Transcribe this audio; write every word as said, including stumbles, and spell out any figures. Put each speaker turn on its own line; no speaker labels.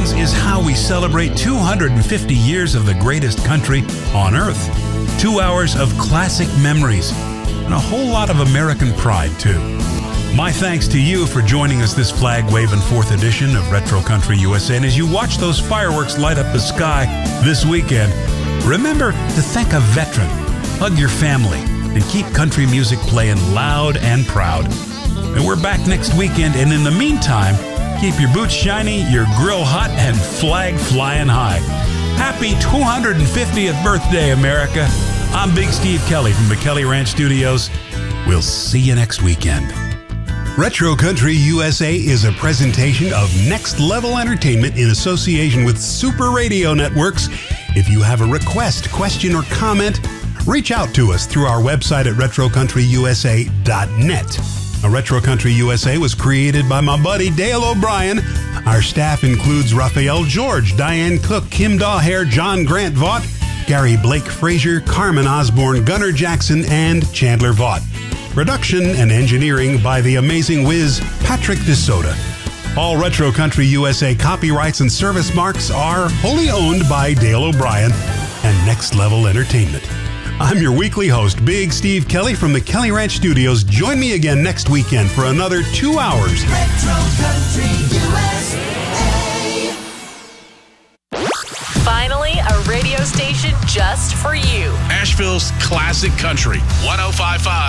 Legends is how we celebrate two hundred fifty years of the greatest country on earth. Two hours of classic memories and a whole lot of American pride, too. My thanks to you for joining us this flag-waving fourth edition of Retro Country U S A. And as you watch those fireworks light up the sky this weekend, remember to thank a veteran, hug your family, and keep country music playing loud and proud. And we're back next weekend, and in the meantime, keep your boots shiny, your grill hot, and flag flying high. Happy two hundred fiftieth birthday, America. I'm Big Steve Kelly from the Kelly Ranch Studios. We'll see you next weekend. Retro Country U S A is a presentation of Next Level Entertainment in association with Super Radio Networks. If you have a request, question, or comment, reach out to us through our website at retro country u s a dot net. A Retro Country U S A was created by my buddy Dale O'Brien. Our staff includes Raphael George, Diane Cook, Kim Daugherty, John Grant Vaught, Gary Blake Frazier, Carmen Osborne, Gunnar Jackson, and Chandler Vaught. Production and engineering by the amazing whiz Patrick DeSoto. All Retro Country U S A copyrights and service marks are wholly owned by Dale O'Brien and Next Level Entertainment. I'm your weekly host, Big Steve Kelly from the Kelly Ranch Studios. Join me again next weekend for another two hours.
Retro Country U S A.
Finally, a radio station just for you.
Asheville's classic country, one oh five point five.